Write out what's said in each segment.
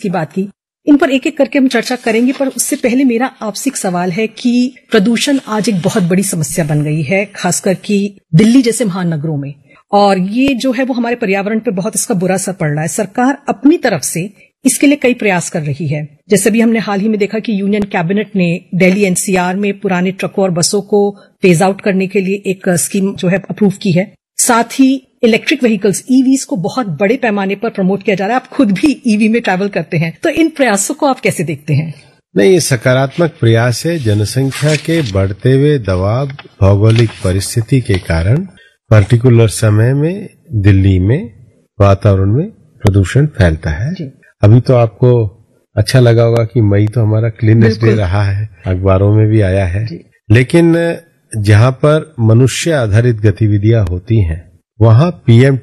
की बात की, इन पर एक एक करके हम चर्चा करेंगे, पर उससे पहले मेरा आपसे एक सवाल है कि प्रदूषण आज एक बहुत बड़ी समस्या बन गई है, खासकर कि दिल्ली जैसे महानगरों में, और ये जो है वो हमारे पर्यावरण पे बहुत इसका बुरा असर पड़ रहा है। सरकार अपनी तरफ से इसके लिए कई प्रयास कर रही है। जैसे भी हमने हाल ही में देखा कि यूनियन कैबिनेट ने दिल्ली एनसीआर में पुराने ट्रकों और बसों को फेज आउट करने के लिए एक स्कीम जो है अप्रूव की है। साथ ही इलेक्ट्रिक व्हीकल्स ईवीज को बहुत बड़े पैमाने पर प्रमोट किया जा रहा है। आप खुद भी ईवी में ट्रैवल करते हैं, तो इन प्रयासों को आप कैसे देखते हैं? नहीं, ये सकारात्मक प्रयास है। जनसंख्या के बढ़ते हुए दबाव, भौगोलिक परिस्थिति के कारण पर्टिकुलर समय में दिल्ली में वातावरण में प्रदूषण फैलता है। अभी तो आपको अच्छा लगा होगा कि मई तो हमारा क्लीनेस डे रहा है, अखबारों में भी आया है। लेकिन जहां पर मनुष्य आधारित गतिविधियां होती हैं वहां PM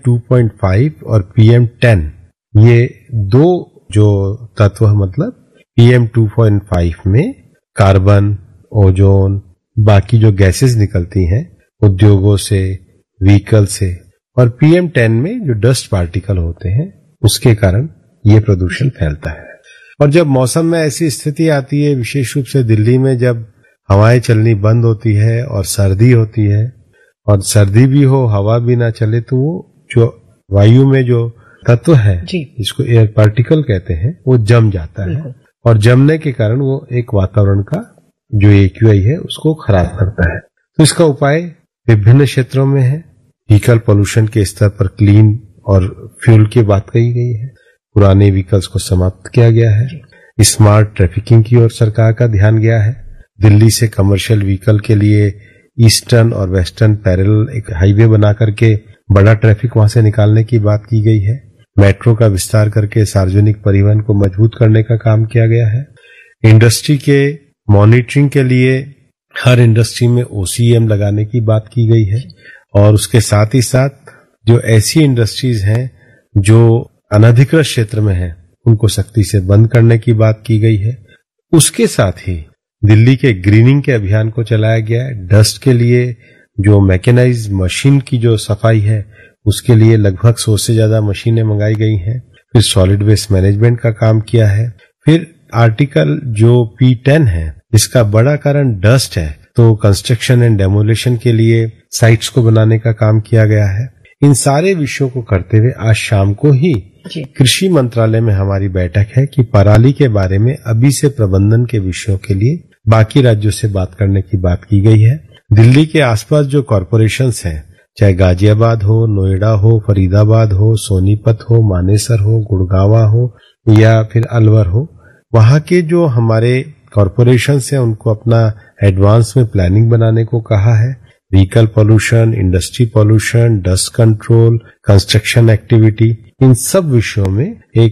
2.5 और PM 10 ये दो जो तत्व, मतलब PM 2.5 में कार्बन, ओजोन, बाकी जो गैसेस निकलती हैं उद्योगों से, व्हीकल से, और PM 10 में जो डस्ट पार्टिकल होते हैं उसके कारण ये प्रदूषण फैलता है। और जब मौसम में ऐसी स्थिति आती है, विशेष रूप से दिल्ली में जब हवाएं चलनी बंद होती है और सर्दी होती है, और सर्दी भी हो हवा भी ना चले, तो वो जो वायु में जो तत्व है जिसको एयर पार्टिकल कहते हैं वो जम जाता है, और जमने के कारण वो एक वातावरण का जो AQI है उसको खराब करता है। तो इसका उपाय विभिन्न क्षेत्रों में है। व्हीकल पोल्यूशन के स्तर पर क्लीन और फ्यूल की बात कही गई है, पुराने व्हीकल्स को समाप्त किया गया है, स्मार्ट ट्रैफिकिंग की ओर सरकार का ध्यान गया है, दिल्ली से कमर्शियल व्हीकल के लिए ईस्टर्न और वेस्टर्न पैरेलल एक हाईवे बना करके बड़ा ट्रैफिक वहां से निकालने की बात की गई है, मेट्रो का विस्तार करके सार्वजनिक परिवहन को मजबूत करने का काम किया गया है, इंडस्ट्री के मॉनिटरिंग के लिए हर इंडस्ट्री में OCM लगाने की बात की गई है, और उसके साथ ही साथ जो ऐसी इंडस्ट्रीज हैं जो अनधिकृत क्षेत्र में हैं उनको सख्ती से बंद करने की बात की गई है। उसके साथ ही दिल्ली के ग्रीनिंग के अभियान को चलाया गया है। डस्ट के लिए जो मैकेनाइज्ड मशीन की जो सफाई है उसके लिए लगभग 100 से ज्यादा मशीनें मंगाई गई हैं। फिर सॉलिड वेस्ट मैनेजमेंट का काम किया है। फिर आर्टिकल जो P10 है इसका बड़ा कारण डस्ट है, तो कंस्ट्रक्शन एंड डेमोलिशन के लिए साइट्स को बनाने का काम किया गया है। इन सारे विषयों को करते हुए आज शाम को ही कृषि मंत्रालय में हमारी बैठक है कि पराली के बारे में अभी से प्रबंधन के विषयों के लिए बाकी राज्यों से बात करने की बात की गई है। दिल्ली के आसपास जो कॉरपोरेशंस हैं, चाहे गाजियाबाद हो, नोएडा हो, फरीदाबाद हो, सोनीपत हो, मानेसर हो, गुड़गांवा हो या फिर अलवर हो, वहां के जो हमारे कॉरपोरेशंस हैं उनको अपना एडवांस में प्लानिंग बनाने को कहा है। Vehicle pollution, industry pollution, dust control, construction activity, इन सब विषयों में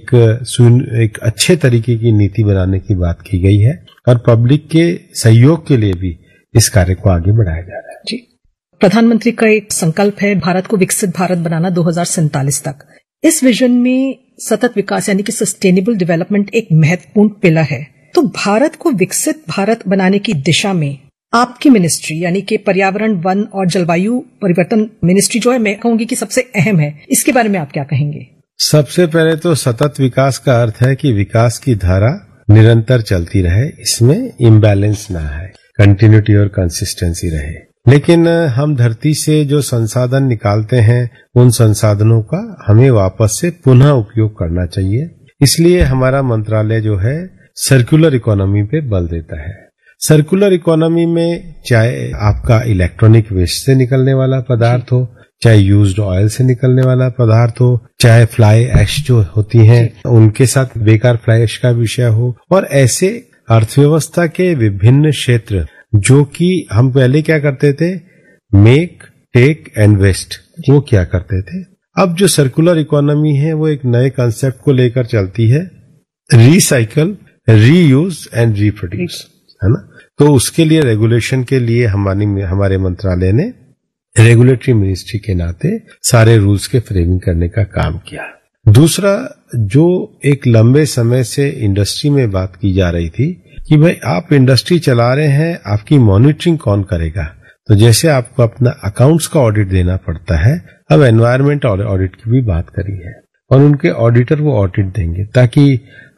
एक अच्छे तरीके की नीति बनाने की बात की गई है, और पब्लिक के सहयोग के लिए भी इस कार्य को आगे बढ़ाया जा रहा है। जी, प्रधानमंत्री का एक संकल्प है भारत को विकसित भारत बनाना 2047 तक। इस विजन में सतत विकास यानी कि सस्टेनेबल डेवलपमेंट एक महत्वपूर्ण पिलर है। तो भारत को विकसित भारत बनाने की दिशा में आपकी मिनिस्ट्री यानी कि पर्यावरण, वन और जलवायु परिवर्तन मिनिस्ट्री जो है, मैं कहूंगी कि सबसे अहम है, इसके बारे में आप क्या कहेंगे? सबसे पहले तो सतत विकास का अर्थ है कि विकास की धारा निरंतर चलती रहे, इसमें इम्बैलेंस ना है, कंटिन्यूटी और कंसिस्टेंसी रहे। लेकिन हम धरती से जो संसाधन निकालते हैं उन संसाधनों का हमें वापस से पुनः उपयोग करना चाहिए। इसलिए हमारा मंत्रालय जो है सर्कुलर इकोनॉमी पे बल देता है। सर्कुलर इकोनॉमी में चाहे आपका इलेक्ट्रॉनिक वेस्ट से निकलने वाला पदार्थ हो, चाहे यूज्ड ऑयल से निकलने वाला पदार्थ हो, चाहे फ्लाई ऐश जो होती हैं उनके साथ बेकार फ्लाई ऐश का विषय हो, और ऐसे अर्थव्यवस्था के विभिन्न क्षेत्र जो कि हम पहले क्या करते थे, मेक, टेक एंड वेस्ट, वो क्या करते थे। अब जो सर्कुलर इकोनॉमी है वो एक नए कंसेप्ट को लेकर चलती है, रिसाइकल, रीयूज एंड रिप्रोड्यूस, है ना। तो उसके लिए रेगुलेशन के लिए हमारे मंत्रालय ने रेगुलेटरी मिनिस्ट्री के नाते सारे रूल्स के फ्रेमिंग करने का काम किया। दूसरा, जो एक लंबे समय से इंडस्ट्री में बात की जा रही थी कि भाई आप इंडस्ट्री चला रहे हैं, आपकी मॉनिटरिंग कौन करेगा। तो जैसे आपको अपना अकाउंट्स का ऑडिट देना पड़ता है, अब एनवायरमेंट ऑडिट की भी बात करी है, और उनके ऑडिटर वो ऑडिट देंगे ताकि